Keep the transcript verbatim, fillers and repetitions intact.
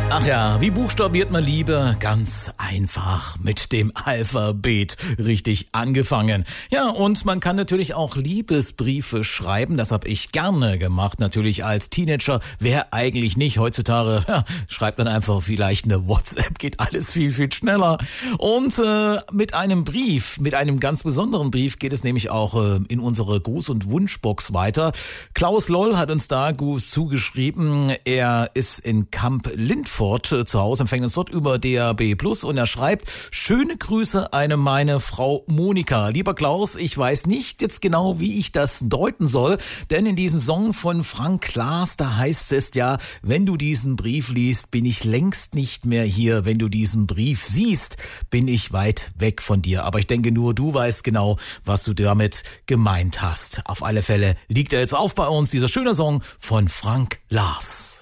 Ach ja, wie buchstabiert man Liebe? Ganz einfach mit dem Alphabet richtig angefangen. Ja, und man kann natürlich auch Liebesbriefe schreiben. Das habe ich gerne gemacht, natürlich als Teenager. Wer eigentlich nicht? Heutzutage ja, schreibt man einfach vielleicht eine WhatsApp, geht alles viel, viel schneller. Und äh, mit einem Brief, mit einem ganz besonderen Brief geht es nämlich auch äh, in unsere Gruß- und Wunschbox weiter. Klaus Loll hat uns da zugeschrieben, er ist in Kamp Lindfort zu Hause, empfängt uns dort über D A B plus, und er schreibt: Schöne Grüße eine meine Frau Monika. Lieber Klaus, ich weiß nicht jetzt genau, wie ich das deuten soll, denn in diesem Song von Frank Klaas, da heißt es ja, wenn du diesen Brief liest, bin ich längst nicht mehr hier. Wenn du diesen Brief siehst, bin ich weit weg von dir. Aber ich denke, nur du weißt genau, was du damit gemeint hast. Auf alle Fälle liegt er jetzt auf bei uns, dieser schöne Song von Frank Klaas.